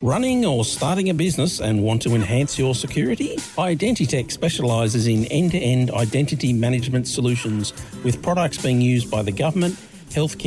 Running or starting a business and want to enhance your security? Identitech specialises in end-to-end identity management solutions with products being used by the government, healthcare,